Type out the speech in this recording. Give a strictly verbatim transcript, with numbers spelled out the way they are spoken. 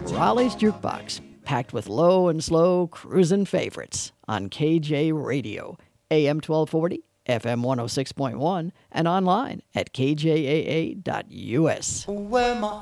Raleigh's Jukebox, packed with low and slow cruising favorites on K J Radio, A M twelve forty, F M one oh six point one, and online at k j a a dot u s. Where my